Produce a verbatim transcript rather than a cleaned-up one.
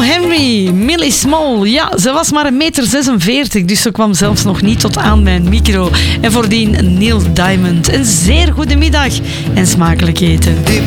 Henry, Millie Small. Ja, ze was maar een meter zesenveertig, dus ze kwam zelfs nog niet tot aan mijn micro. En voordien Neil Diamond. Een zeer goede middag en smakelijk eten.